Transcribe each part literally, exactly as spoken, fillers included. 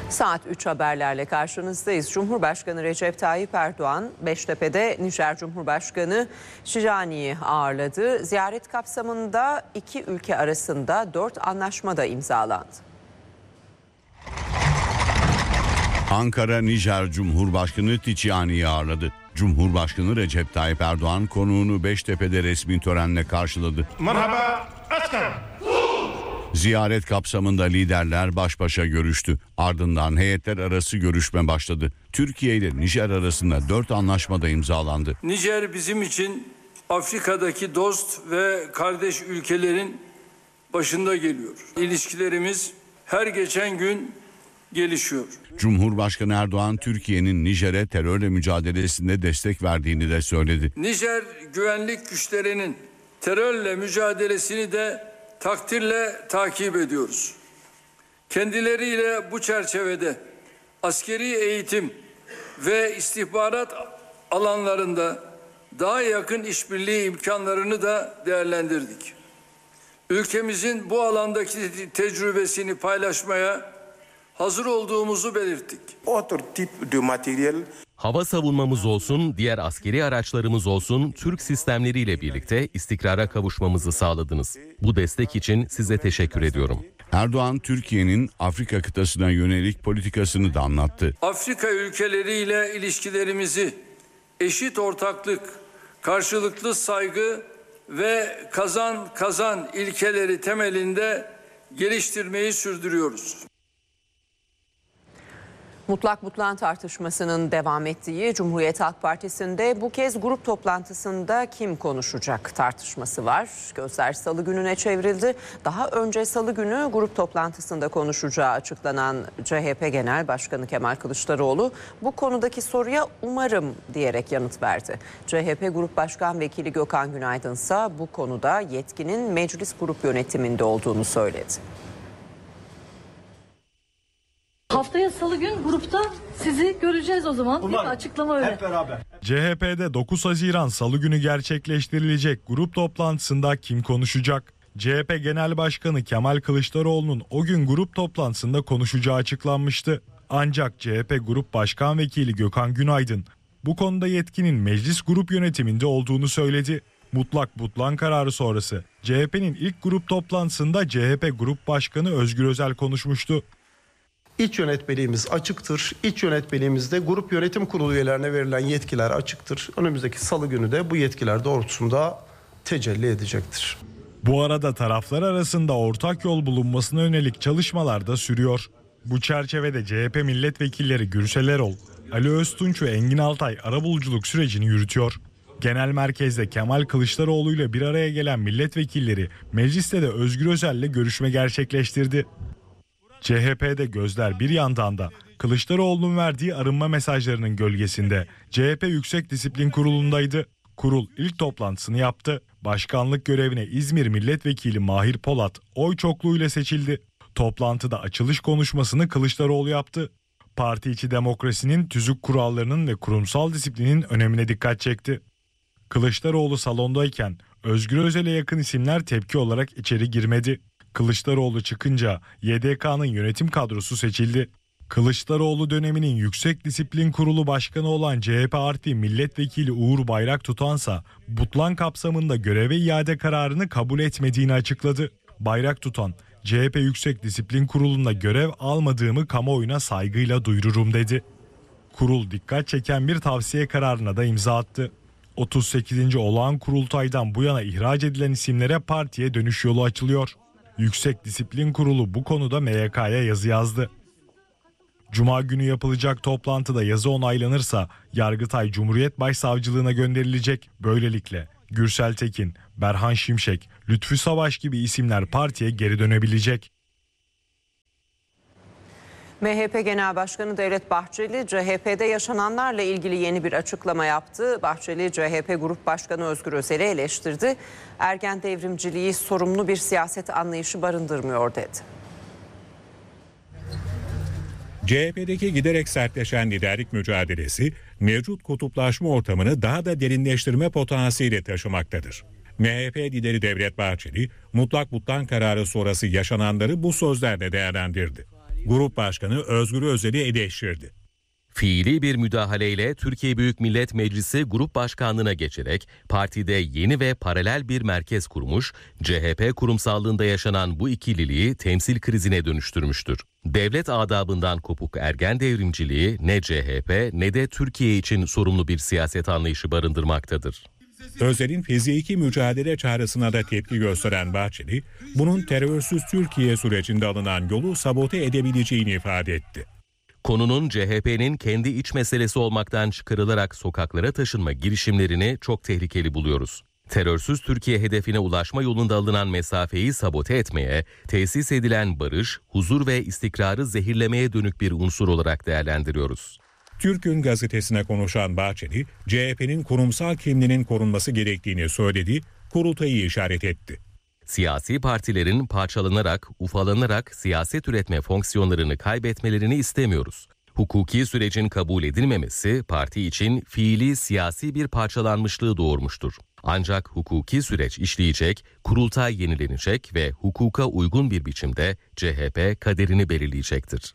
Saat üç haberlerle karşınızdayız. Cumhurbaşkanı Recep Tayyip Erdoğan, Beştepe'de Nijer Cumhurbaşkanı Tijani'yi ağırladı. Ziyaret kapsamında iki ülke arasında dört anlaşma da imzalandı. Ankara, Nijer Cumhurbaşkanı Tijani'yi ağırladı. Cumhurbaşkanı Recep Tayyip Erdoğan konuğunu Beştepe'de resmi törenle karşıladı. Merhaba, asker. Ziyaret kapsamında liderler baş başa görüştü. Ardından heyetler arası görüşme başladı. Türkiye ile Nijer arasında dört anlaşma da imzalandı. Nijer bizim için Afrika'daki dost ve kardeş ülkelerin başında geliyor. İlişkilerimiz her geçen gün gelişiyor. Cumhurbaşkanı Erdoğan, Türkiye'nin Nijer'e terörle mücadelesinde destek verdiğini de söyledi. Nijer güvenlik güçlerinin terörle mücadelesini de takdirle takip ediyoruz. Kendileriyle bu çerçevede askeri eğitim ve istihbarat alanlarında daha yakın işbirliği imkanlarını da değerlendirdik. Ülkemizin bu alandaki tecrübesini paylaşmaya hazır olduğumuzu belirttik. Hava savunmamız olsun, diğer askeri araçlarımız olsun, Türk sistemleriyle birlikte istikrara kavuşmamızı sağladınız. Bu destek için size teşekkür ediyorum. Erdoğan, Türkiye'nin Afrika kıtasına yönelik politikasını da anlattı. Afrika ülkeleriyle ilişkilerimizi eşit ortaklık, karşılıklı saygı ve kazan kazan ilkeleri temelinde geliştirmeyi sürdürüyoruz. Mutlak butlan tartışmasının devam ettiği Cumhuriyet Halk Partisi'nde bu kez grup toplantısında kim konuşacak tartışması var. Gözler Salı gününe çevrildi. Daha önce Salı günü grup toplantısında konuşacağı açıklanan C H P Genel Başkanı Kemal Kılıçdaroğlu bu konudaki soruya umarım diyerek yanıt verdi. C H P Grup Başkan Vekili Gökhan Günaydın ise bu konuda yetkinin meclis grup yönetiminde olduğunu söyledi. Haftaya Salı gün grupta sizi göreceğiz o zaman. Umarım. Bir açıklama öyle. Hep beraber. C H P'de dokuz Haziran Salı günü gerçekleştirilecek grup toplantısında kim konuşacak? C H P Genel Başkanı Kemal Kılıçdaroğlu'nun o gün grup toplantısında konuşacağı açıklanmıştı. Ancak C H P Grup Başkan Vekili Gökhan Günaydın bu konuda yetkinin meclis grup yönetiminde olduğunu söyledi. Mutlak butlan kararı sonrası C H P'nin ilk grup toplantısında C H P Grup Başkanı Özgür Özel konuşmuştu. İç yönetmeliğimiz açıktır. İç yönetmeliğimizde grup yönetim kurulu üyelerine verilen yetkiler açıktır. Önümüzdeki Salı günü de bu yetkiler doğrultusunda tecelli edecektir. Bu arada taraflar arasında ortak yol bulunmasına yönelik çalışmalar da sürüyor. Bu çerçevede C H P milletvekilleri Gürsel Erol, Ali Öztunç ve Engin Altay arabuluculuk sürecini yürütüyor. Genel merkezde Kemal Kılıçdaroğlu ile bir araya gelen milletvekilleri mecliste de Özgür Özel'le görüşme gerçekleştirdi. C H P'de gözler bir yandan da Kılıçdaroğlu'nun verdiği arınma mesajlarının gölgesinde C H P Yüksek Disiplin Kurulu'ndaydı. Kurul ilk toplantısını yaptı. Başkanlık görevine İzmir Milletvekili Mahir Polat oy çokluğuyla seçildi. Toplantıda açılış konuşmasını Kılıçdaroğlu yaptı. Parti içi demokrasinin, tüzük kurallarının ve kurumsal disiplinin önemine dikkat çekti. Kılıçdaroğlu salondayken Özgür Özel'e yakın isimler tepki olarak içeri girmedi. Kılıçdaroğlu çıkınca Y D K'nın yönetim kadrosu seçildi. Kılıçdaroğlu döneminin Yüksek Disiplin Kurulu Başkanı olan C H P Artvi Milletvekili Uğur Bayraktutansa butlan kapsamında göreve iade kararını kabul etmediğini açıkladı. Bayraktutan, C H P Yüksek Disiplin Kurulu'nda görev almadığımı kamuoyuna saygıyla duyururum dedi. Kurul dikkat çeken bir tavsiye kararına da imza attı. otuz sekizinci olağan kurultaydan bu yana ihraç edilen isimlere partiye dönüş yolu açılıyor. Yüksek Disiplin Kurulu bu konuda M Y K'ya yazı yazdı. Cuma günü yapılacak toplantıda yazı onaylanırsa Yargıtay Cumhuriyet Başsavcılığına gönderilecek. Böylelikle Gürsel Tekin, Berhan Şimşek, Lütfü Savaş gibi isimler partiye geri dönebilecek. M H P Genel Başkanı Devlet Bahçeli, C H P'de yaşananlarla ilgili yeni bir açıklama yaptı. Bahçeli, C H P Grup Başkanı Özgür Özel'i eleştirdi. Ergen devrimciliği sorumlu bir siyaset anlayışı barındırmıyor dedi. C H P'deki giderek sertleşen liderlik mücadelesi mevcut kutuplaşma ortamını daha da derinleştirme potansiyeli taşımaktadır. M H P lideri Devlet Bahçeli, mutlak butlan kararı sonrası yaşananları bu sözlerle değerlendirdi. Grup Başkanı Özgür Özel'i eleştirdi. Fiili bir müdahaleyle Türkiye Büyük Millet Meclisi Grup Başkanlığı'na geçerek partide yeni ve paralel bir merkez kurmuş, C H P kurumsallığında yaşanan bu ikililiği temsil krizine dönüştürmüştür. Devlet adabından kopuk ergen devrimciliği ne C H P ne de Türkiye için sorumlu bir siyaset anlayışı barındırmaktadır. Özel'in fiziki mücadele çağrısına da tepki gösteren Bahçeli, bunun terörsüz Türkiye sürecinde alınan yolu sabote edebileceğini ifade etti. Konunun C H P'nin kendi iç meselesi olmaktan çıkarılarak sokaklara taşınma girişimlerini çok tehlikeli buluyoruz. Terörsüz Türkiye hedefine ulaşma yolunda alınan mesafeyi sabote etmeye, tesis edilen barış, huzur ve istikrarı zehirlemeye dönük bir unsur olarak değerlendiriyoruz. Türk'ün gazetesine konuşan Bahçeli, C H P'nin kurumsal kimliğinin korunması gerektiğini söyledi, kurultayı işaret etti. Siyasi partilerin parçalanarak, ufalanarak siyaset üretme fonksiyonlarını kaybetmelerini istemiyoruz. Hukuki sürecin kabul edilmemesi parti için fiili siyasi bir parçalanmışlığı doğurmuştur. Ancak hukuki süreç işleyecek, kurultay yenilenecek ve hukuka uygun bir biçimde C H P kaderini belirleyecektir.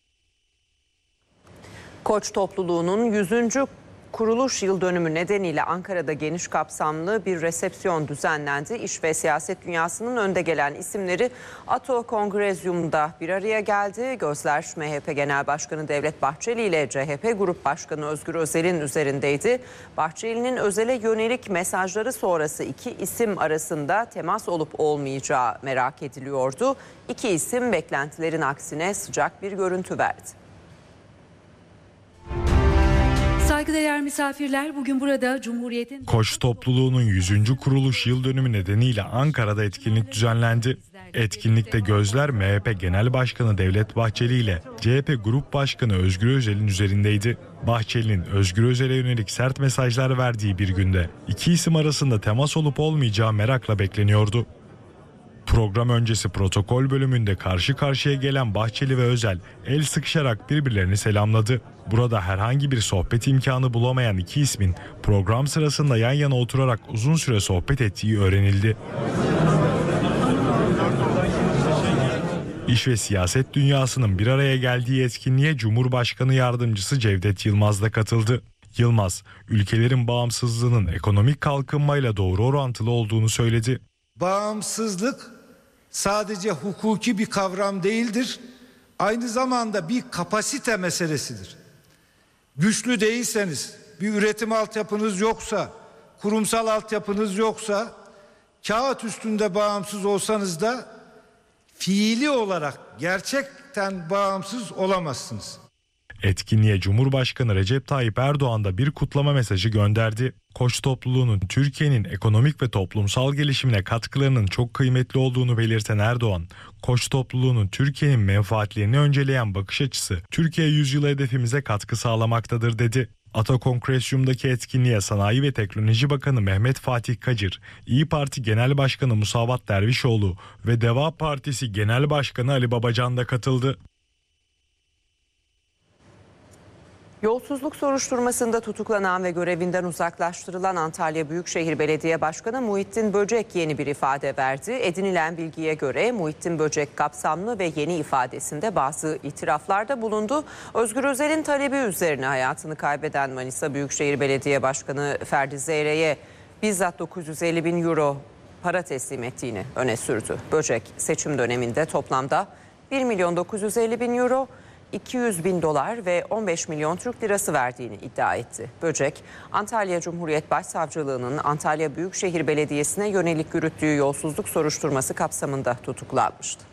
Koç topluluğunun yüzüncü kuruluş yıl dönümü nedeniyle Ankara'da geniş kapsamlı bir resepsiyon düzenlendi. İş ve siyaset dünyasının önde gelen isimleri Ato Kongrezyum'da bir araya geldi. Gözler M H P Genel Başkanı Devlet Bahçeli ile C H P Grup Başkanı Özgür Özel'in üzerindeydi. Bahçeli'nin Özel'e yönelik mesajları sonrası iki isim arasında temas olup olmayacağı merak ediliyordu. İki isim beklentilerin aksine sıcak bir görüntü verdi. Saygıdeğer misafirler, bugün burada Cumhuriyet'in... Koç topluluğunun yüzüncü kuruluş yıl dönümü nedeniyle Ankara'da etkinlik düzenlendi. Etkinlikte gözler M H P Genel Başkanı Devlet Bahçeli ile C H P Grup Başkanı Özgür Özel'in üzerindeydi. Bahçeli'nin Özgür Özel'e yönelik sert mesajlar verdiği bir günde iki isim arasında temas olup olmayacağı merakla bekleniyordu. Program öncesi protokol bölümünde karşı karşıya gelen Bahçeli ve Özel el sıkışarak birbirlerini selamladı. Burada herhangi bir sohbet imkanı bulamayan iki ismin program sırasında yan yana oturarak uzun süre sohbet ettiği öğrenildi. İş ve siyaset dünyasının bir araya geldiği etkinliğe Cumhurbaşkanı Yardımcısı Cevdet Yılmaz da katıldı. Yılmaz, ülkelerin bağımsızlığının ekonomik kalkınmayla doğru orantılı olduğunu söyledi. Bağımsızlık sadece hukuki bir kavram değildir. Aynı zamanda bir kapasite meselesidir. Güçlü değilseniz, bir üretim altyapınız yoksa, kurumsal altyapınız yoksa, kağıt üstünde bağımsız olsanız da fiili olarak gerçekten bağımsız olamazsınız. Etkinliğe Cumhurbaşkanı Recep Tayyip Erdoğan da bir kutlama mesajı gönderdi. Koç topluluğunun Türkiye'nin ekonomik ve toplumsal gelişimine katkılarının çok kıymetli olduğunu belirten Erdoğan, Koç topluluğunun Türkiye'nin menfaatlerini önceleyen bakış açısı Türkiye yüzyılı hedefimize katkı sağlamaktadır dedi. Ato Kongresyum'daki etkinliğe Sanayi ve Teknoloji Bakanı Mehmet Fatih Kacır, İYİ Parti Genel Başkanı Musavat Dervişoğlu ve Deva Partisi Genel Başkanı Ali Babacan da katıldı. Yolsuzluk soruşturmasında tutuklanan ve görevinden uzaklaştırılan Antalya Büyükşehir Belediye Başkanı Muhittin Böcek yeni bir ifade verdi. Edinilen bilgiye göre Muhittin Böcek kapsamlı ve yeni ifadesinde bazı itiraflarda bulundu. Özgür Özel'in talebi üzerine hayatını kaybeden Manisa Büyükşehir Belediye Başkanı Ferdi Zeyre'ye bizzat dokuz yüz elli bin euro para teslim ettiğini öne sürdü. Böcek seçim döneminde toplamda bir milyon dokuz yüz elli bin euro, iki yüz bin dolar ve on beş milyon Türk lirası verdiğini iddia etti. Böcek, Antalya Cumhuriyet Başsavcılığı'nın Antalya Büyükşehir Belediyesi'ne yönelik yürüttüğü yolsuzluk soruşturması kapsamında tutuklanmıştı.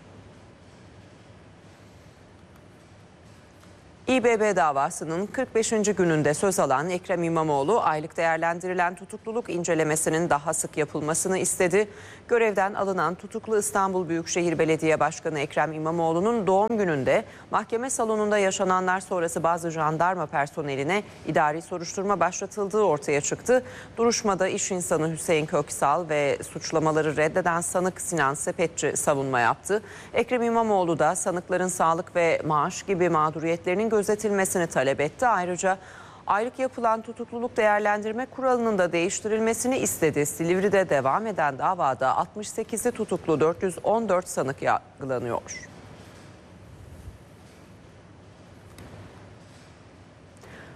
İBB davasının kırk beşinci gününde söz alan Ekrem İmamoğlu, aylık değerlendirilen tutukluluk incelemesinin daha sık yapılmasını istedi. Görevden alınan tutuklu İstanbul Büyükşehir Belediye Başkanı Ekrem İmamoğlu'nun doğum gününde mahkeme salonunda yaşananlar sonrası bazı jandarma personeline idari soruşturma başlatıldığı ortaya çıktı. Duruşmada iş insanı Hüseyin Köksal ve suçlamaları reddeden sanık Sinan Sepetçi savunma yaptı. Ekrem İmamoğlu da sanıkların sağlık ve maaş gibi mağduriyetlerinin gözetilmesini talep etti. Ayrıca aylık yapılan tutukluluk değerlendirme kuralının da değiştirilmesini istedi. Silivri'de devam eden davada altmış sekizi tutuklu dört yüz on dört sanık yargılanıyor.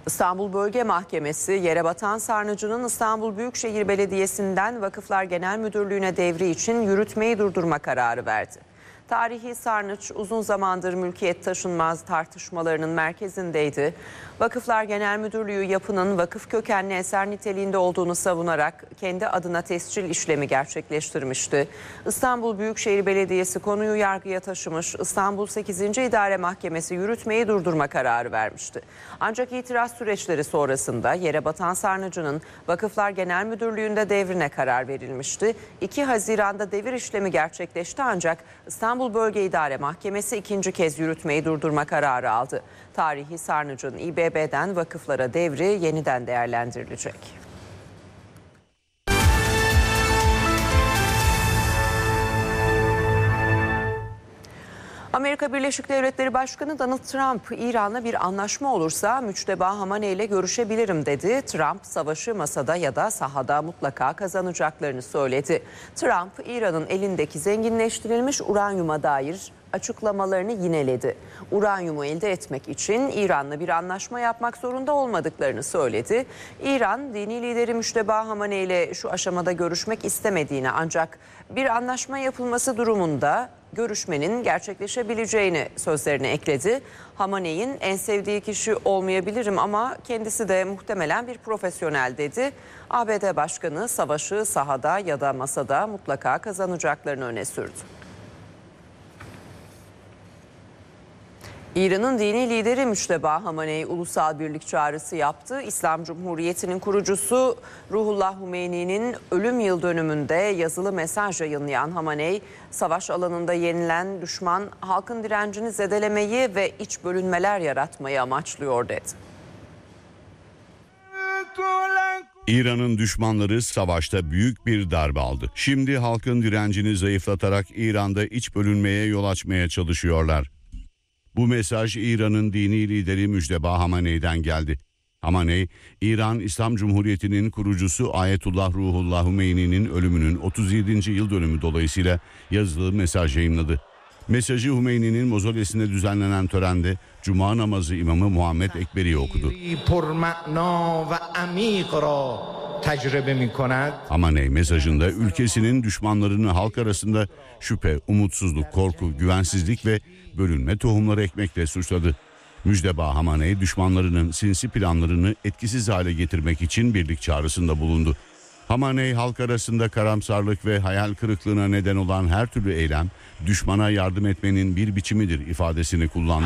İstanbul Bölge Mahkemesi, yere batan sarnıcının İstanbul Büyükşehir Belediyesi'nden Vakıflar Genel Müdürlüğü'ne devri için yürütmeyi durdurma kararı verdi. Tarihi sarnıç uzun zamandır mülkiyet taşınmaz tartışmalarının merkezindeydi. Vakıflar Genel Müdürlüğü yapının vakıf kökenli eser niteliğinde olduğunu savunarak kendi adına tescil işlemi gerçekleştirmişti. İstanbul Büyükşehir Belediyesi konuyu yargıya taşımış, İstanbul sekizinci İdare Mahkemesi yürütmeyi durdurma kararı vermişti. Ancak itiraz süreçleri sonrasında yere batan sarnıcının Vakıflar Genel Müdürlüğü'nde devrine karar verilmişti. iki Haziran'da devir işlemi gerçekleşti ancak İstanbul Bölge İdare Mahkemesi ikinci kez yürütmeyi durdurma kararı aldı. Tarihi sarnıcın İ B B'den vakıflara devri yeniden değerlendirilecek. Amerika Birleşik Devletleri Başkanı Donald Trump, İran'la bir anlaşma olursa Müçteba Hamaney ile görüşebilirim dedi. Trump, savaşı masada ya da sahada mutlaka kazanacaklarını söyledi. Trump, İran'ın elindeki zenginleştirilmiş uranyuma dair açıklamalarını yineledi. Uranyumu elde etmek için İran'la bir anlaşma yapmak zorunda olmadıklarını söyledi. İran, dini lideri Müçteba Hamaney ile şu aşamada görüşmek istemediğini ancak bir anlaşma yapılması durumunda görüşmenin gerçekleşebileceğini sözlerine ekledi. Hamaney'in en sevdiği kişi olmayabilirim ama kendisi de muhtemelen bir profesyonel dedi. A B D Başkanı savaşı sahada ya da masada mutlaka kazanacaklarını öne sürdü. İran'ın dini lideri Müçteba Hamaney ulusal birlik çağrısı yaptı. İslam Cumhuriyeti'nin kurucusu Ruhullah Hümeyni'nin ölüm yıl dönümünde yazılı mesaj yayınlayan Hamaney, savaş alanında yenilen düşman halkın direncini zedelemeyi ve iç bölünmeler yaratmayı amaçlıyor dedi. İran'ın düşmanları savaşta büyük bir darbe aldı. Şimdi halkın direncini zayıflatarak İran'da iç bölünmeye yol açmaya çalışıyorlar. Bu mesaj İran'ın dini lideri Müçteba Hamaney'den geldi. Hamaney, İran İslam Cumhuriyeti'nin kurucusu Ayetullah Ruhullah Hümeyni'nin ölümünün otuz yedinci yıl dönümü dolayısıyla yazılı mesaj yayınladı. Mesajı Hümeyni'nin mozolesinde düzenlenen törende Cuma namazı imamı Muhammed Ekberi okudu. Hamaney mesajında ülkesinin düşmanlarını halk arasında şüphe, umutsuzluk, korku, güvensizlik ve bölünme tohumları ekmekle suçladı. Müçteba Hamaney düşmanlarının sinsi planlarını etkisiz hale getirmek için birlik çağrısında bulundu. Hamaney halk arasında karamsarlık ve hayal kırıklığına neden olan her türlü eylem düşmana yardım etmenin bir biçimidir ifadesini kullandı.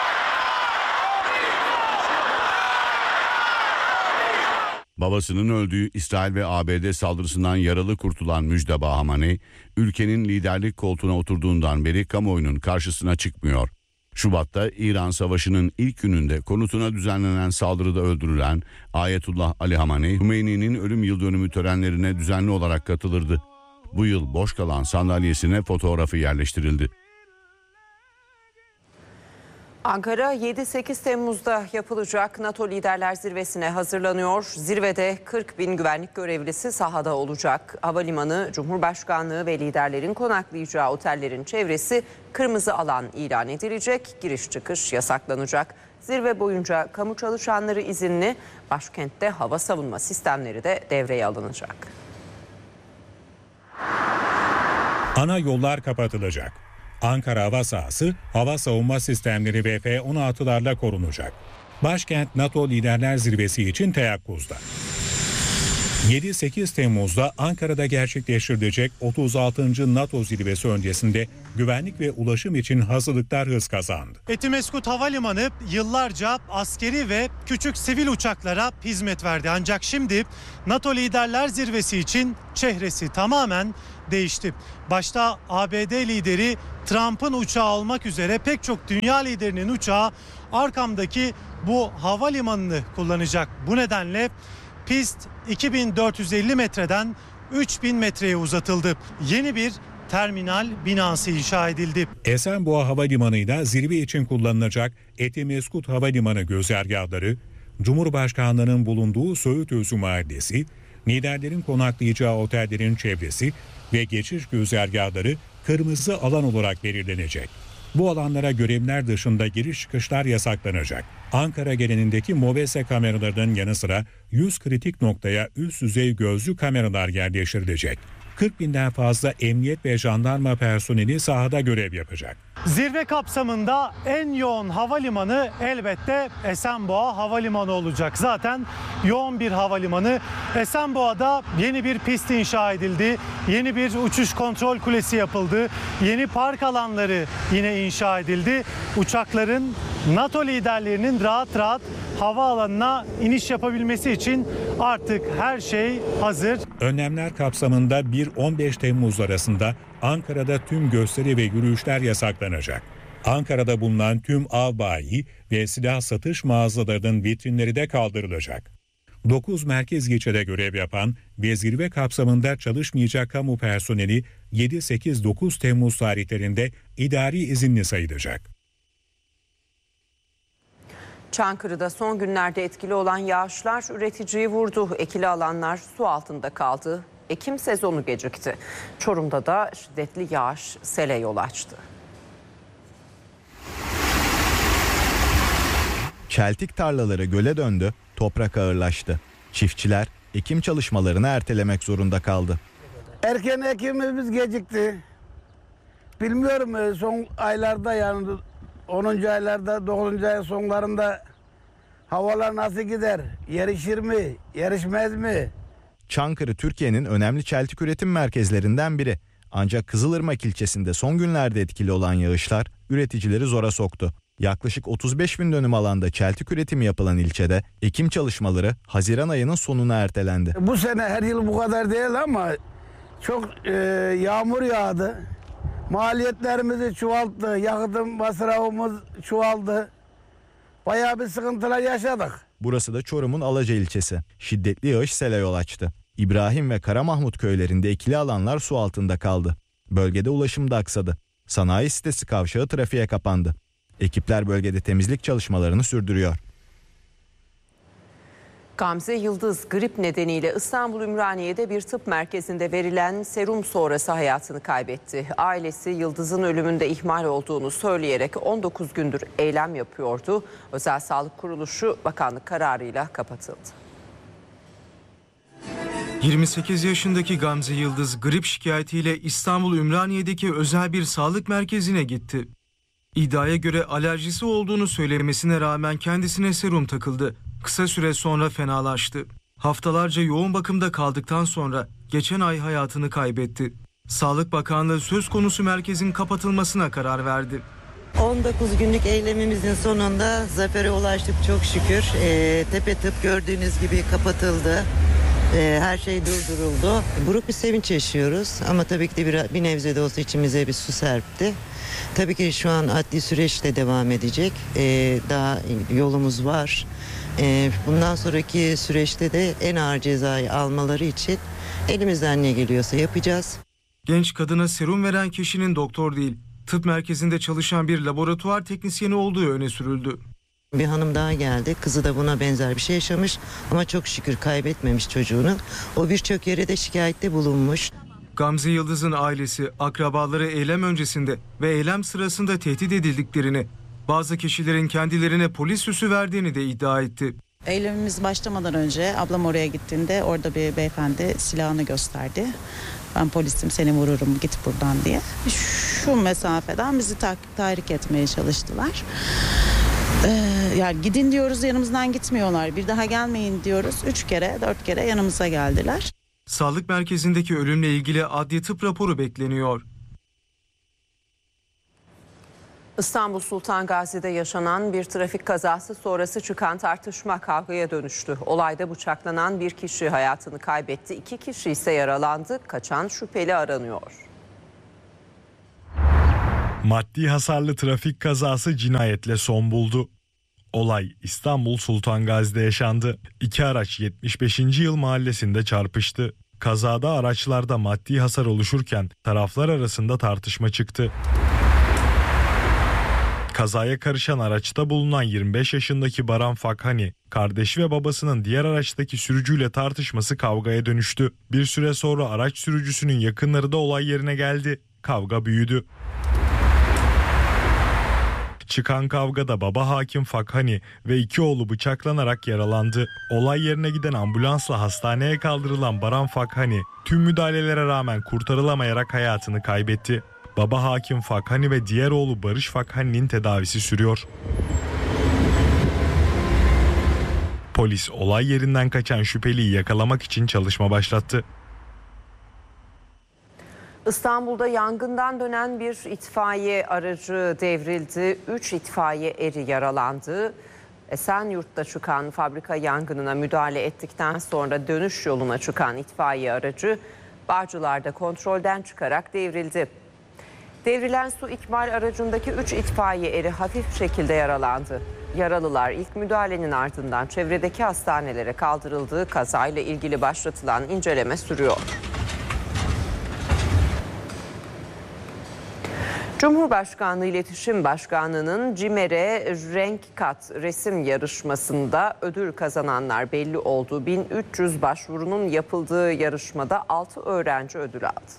Babasının öldüğü İsrail ve A B D saldırısından yaralı kurtulan Müçteba Hamaney, ülkenin liderlik koltuğuna oturduğundan beri kamuoyunun karşısına çıkmıyor. Şubat'ta İran Savaşı'nın ilk gününde konutuna düzenlenen saldırıda öldürülen Ayetullah Ali Hamaney, Hümeyni'nin ölüm yıl dönümü törenlerine düzenli olarak katılırdı. Bu yıl boş kalan sandalyesine fotoğrafı yerleştirildi. Ankara yedi sekiz Temmuz'da yapılacak NATO Liderler Zirvesi'ne hazırlanıyor. Zirvede kırk bin güvenlik görevlisi sahada olacak. Havalimanı, Cumhurbaşkanlığı ve liderlerin konaklayacağı otellerin çevresi kırmızı alan ilan edilecek. Giriş çıkış yasaklanacak. Zirve boyunca kamu çalışanları izinli, başkentte hava savunma sistemleri de devreye alınacak. Ana yollar kapatılacak. Ankara hava sahası, hava savunma sistemleri ve F on altılarla korunacak. Başkent NATO Liderler Zirvesi için teyakkuzda. yedi sekiz Temmuz'da Ankara'da gerçekleştirilecek otuz altıncı NATO Zirvesi öncesinde güvenlik ve ulaşım için hazırlıklar hız kazandı. Etimeskut Havalimanı yıllarca askeri ve küçük sivil uçaklara hizmet verdi. Ancak şimdi NATO Liderler Zirvesi için çehresi tamamen değişti. Başta A B D lideri Trump'ın uçağı olmak üzere pek çok dünya liderinin uçağı arkamdaki bu havalimanını kullanacak. Bu nedenle pist iki bin dört yüz elli metreden üç bin metreye uzatıldı. Yeni bir terminal binası inşa edildi. Esenboğa Havalimanı'yla zirve için kullanılacak Etimeskut Havalimanı güzergahları, Cumhurbaşkanlığının bulunduğu Söğütözü Mahallesi, liderlerin konaklayacağı otellerin çevresi ve geçiş güzergahları kırmızı alan olarak belirlenecek. Bu alanlara görevliler dışında giriş çıkışlar yasaklanacak. Ankara genelindeki MOBESE kameralarının yanı sıra yüz kritik noktaya üst düzey gözlü kameralar yerleştirilecek. kırk binden fazla emniyet ve jandarma personeli sahada görev yapacak. Zirve kapsamında en yoğun havalimanı elbette Esenboğa Havalimanı olacak. Zaten yoğun bir havalimanı. Esenboğa'da yeni bir pist inşa edildi. Yeni bir uçuş kontrol kulesi yapıldı. Yeni park alanları yine inşa edildi. Uçakların NATO liderlerinin rahat rahat havaalanına iniş yapabilmesi için artık her şey hazır. Önlemler kapsamında bir on beş Temmuz arasında Ankara'da tüm gösteri ve yürüyüşler yasaklanacak. Ankara'da bulunan tüm av bayi ve silah satış mağazalarının vitrinleri de kaldırılacak. dokuz merkez ilçede görev yapan ve zirve kapsamında çalışmayacak kamu personeli yedi sekiz dokuz Temmuz tarihlerinde idari izinli sayılacak. Çankırı'da son günlerde etkili olan yağışlar üreticiyi vurdu. Ekili alanlar su altında kaldı. Ekim sezonu gecikti. Çorum'da da şiddetli yağış sele yol açtı. Çeltik tarlaları göle döndü, toprak ağırlaştı. Çiftçiler ekim çalışmalarını ertelemek zorunda kaldı. Erken ekimimiz gecikti. Bilmiyorum son aylarda yani onuncu aylarda dokuzuncu ay sonlarında havalar nasıl gider? Yarışır mı? Yarışmaz mı? Çankırı Türkiye'nin önemli çeltik üretim merkezlerinden biri. Ancak Kızılırmak ilçesinde son günlerde etkili olan yağışlar üreticileri zora soktu. Yaklaşık otuz beş bin dönüm alanda çeltik üretimi yapılan ilçede ekim çalışmaları Haziran ayının sonuna ertelendi. Bu sene her yıl bu kadar değil ama çok e, yağmur yağdı. Maliyetlerimizi çoğalttı, yakıt masrafımız çoğaldı. Bayağı bir sıkıntılar yaşadık. Burası da Çorum'un Alaca ilçesi. Şiddetli yağış sele yol açtı. İbrahim ve Karamahmut köylerinde ekili alanlar su altında kaldı. Bölgede ulaşım da aksadı. Sanayi sitesi kavşağı trafiğe kapandı. Ekipler bölgede temizlik çalışmalarını sürdürüyor. Gamze Yıldız grip nedeniyle İstanbul Ümraniye'de bir tıp merkezinde verilen serum sonrası hayatını kaybetti. Ailesi Yıldız'ın ölümünde ihmal olduğunu söyleyerek on dokuz gündür eylem yapıyordu. Özel Sağlık Kuruluşu bakanlık kararıyla kapatıldı. yirmi sekiz yaşındaki Gamze Yıldız grip şikayetiyle İstanbul Ümraniye'deki özel bir sağlık merkezine gitti. İddiaya göre alerjisi olduğunu söylemesine rağmen kendisine serum takıldı. Kısa süre sonra fenalaştı. Haftalarca yoğun bakımda kaldıktan sonra geçen ay hayatını kaybetti. Sağlık Bakanlığı söz konusu merkezin kapatılmasına karar verdi. on dokuz günlük eylemimizin sonunda zafere ulaştık çok şükür. E, tepe tıp gördüğünüz gibi kapatıldı. E, her şey durduruldu. Buruk bir sevinç yaşıyoruz ama tabii ki de bir, bir nebze de olsa içimize bir su serpti. Tabii ki şu an adli süreç de devam edecek. E, daha yolumuz var. E, bundan sonraki süreçte de en ağır cezayı almaları için elimizden ne geliyorsa yapacağız. Genç kadına serum veren kişinin doktor değil, tıp merkezinde çalışan bir laboratuvar teknisyeni olduğu öne sürüldü. Bir hanım daha geldi. Kızı da buna benzer bir şey yaşamış ama çok şükür kaybetmemiş çocuğunu. O birçok yere de şikayette bulunmuş. Gamze Yıldız'ın ailesi, akrabaları eylem öncesinde ve eylem sırasında tehdit edildiklerini, bazı kişilerin kendilerine polis süsü verdiğini de iddia etti. Eylemimiz başlamadan önce ablam oraya gittiğinde orada bir beyefendi silahını gösterdi. Ben polisim, seni vururum, git buradan diye. Şu mesafeden bizi ta- tahrik etmeye çalıştılar. Ee, yani gidin diyoruz, yanımızdan gitmiyorlar. Bir daha gelmeyin diyoruz. Üç kere, dört kere yanımıza geldiler. Sağlık merkezindeki ölümle ilgili adli tıp raporu bekleniyor. İstanbul Sultan Gazi'de yaşanan bir trafik kazası sonrası çıkan tartışma kavgaya dönüştü. Olayda bıçaklanan bir kişi hayatını kaybetti. İki kişi ise yaralandı. Kaçan şüpheli aranıyor. Maddi hasarlı trafik kazası cinayetle son buldu. Olay İstanbul Sultan Gazi'de yaşandı. İki araç yetmiş beşinci yıl mahallesinde çarpıştı. Kazada araçlarda maddi hasar oluşurken taraflar arasında tartışma çıktı. Kazaya karışan araçta bulunan yirmi beş yaşındaki Baran Fakhani, kardeşi ve babasının diğer araçtaki sürücüyle tartışması kavgaya dönüştü. Bir süre sonra araç sürücüsünün yakınları da olay yerine geldi. Kavga büyüdü. Çıkan kavgada baba hakim Fakhani ve iki oğlu bıçaklanarak yaralandı. Olay yerine giden ambulansla hastaneye kaldırılan Baran Fakhani tüm müdahalelere rağmen kurtarılamayarak hayatını kaybetti. Baba hakim Fakhani ve diğer oğlu Barış Fakhani'nin tedavisi sürüyor. Polis olay yerinden kaçan şüpheliyi yakalamak için çalışma başlattı. İstanbul'da yangından dönen bir itfaiye aracı devrildi. Üç itfaiye eri yaralandı. Esenyurt'ta çıkan fabrika yangınına müdahale ettikten sonra dönüş yoluna çıkan itfaiye aracı Bağcılar'da kontrolden çıkarak devrildi. Devrilen su ikmal aracındaki üç itfaiye eri hafif şekilde yaralandı. Yaralılar ilk müdahalenin ardından çevredeki hastanelere kaldırıldığı kazayla ilgili başlatılan inceleme sürüyor. Cumhurbaşkanlığı İletişim Başkanlığı'nın CİMER'e renk kat resim yarışmasında ödül kazananlar belli oldu. bin üç yüz başvurunun yapıldığı yarışmada altı öğrenci ödül aldı.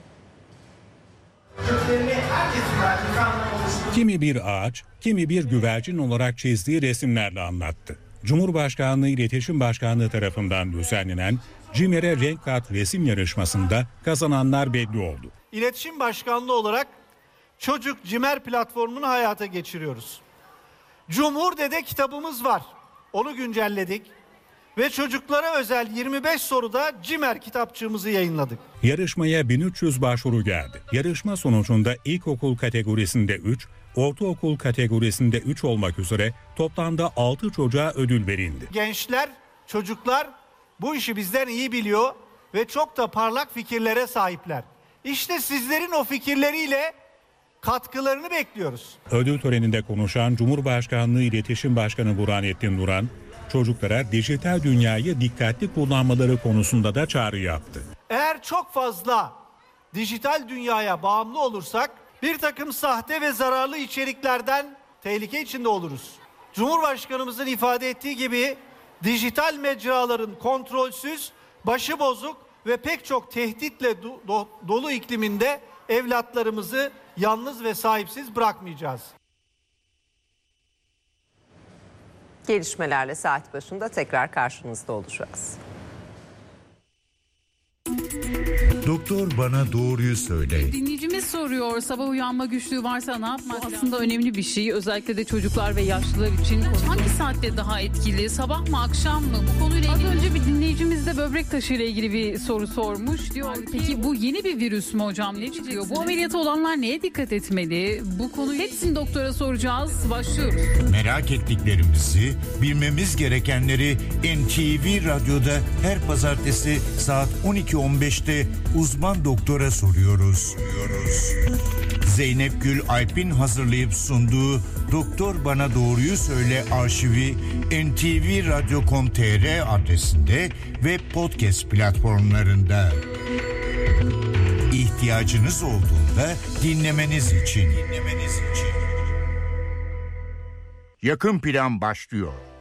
Kimi bir ağaç, kimi bir güvercin olarak çizdiği resimlerle anlattı. Cumhurbaşkanlığı İletişim Başkanlığı tarafından düzenlenen CİMER'e renk kat resim yarışmasında kazananlar belli oldu. İletişim Başkanlığı olarak Çocuk CİMER platformunu hayata geçiriyoruz. Cumhur Dede kitabımız var. Onu güncelledik ve çocuklara özel yirmi beş soruda CİMER kitapçığımızı yayınladık. Yarışmaya bin üç yüz başvuru geldi. Yarışma sonucunda ilkokul kategorisinde üç, ortaokul kategorisinde üç olmak üzere toplamda altı çocuğa ödül verildi. Gençler, çocuklar bu işi bizden iyi biliyor ve çok da parlak fikirlere sahipler. İşte sizlerin o fikirleriyle katkılarını bekliyoruz. Ödül töreninde konuşan Cumhurbaşkanlığı İletişim Başkanı Burhanettin Duran, çocuklara dijital dünyayı dikkatli kullanmaları konusunda da çağrı yaptı. Eğer çok fazla dijital dünyaya bağımlı olursak bir takım sahte ve zararlı içeriklerden tehlike içinde oluruz. Cumhurbaşkanımızın ifade ettiği gibi dijital mecraların kontrolsüz, başıbozuk ve pek çok tehditle do- do- dolu ikliminde evlatlarımızı yalnız ve sahipsiz bırakmayacağız. Gelişmelerle saat başında tekrar karşınızda olacağız. Doktor bana doğruyu söyle. Dinleyicimiz soruyor, sabah uyanma güçlüğü varsa ne yapmak? Bu aslında önemli bir şey. Özellikle de çocuklar ve yaşlılar için. Hangi saatte daha etkili? Sabah mı, akşam mı? Bu konuyla ilgili. Az önce bir dinleyicimiz de böbrek taşı ile ilgili bir soru sormuş. Diyor ki, peki bu yeni bir virüs mü hocam? Ne çıkıyor? Bu ameliyatı olanlar neye dikkat etmeli? Bu konuyu hepsini doktora soracağız. Başlıyoruz. Merak ettiklerimizi, bilmemiz gerekenleri N T V Radyo'da her pazartesi saat on iki on beşte uzman doktora soruyoruz. Zeynep Gül Alp'in hazırlayıp sunduğu Doktor Bana Doğruyu Söyle arşivi N T V radyo nokta com nokta t r adresinde ve podcast platformlarında. İhtiyacınız olduğunda dinlemeniz için. Dinlemeniz için. Yakın Plan başlıyor.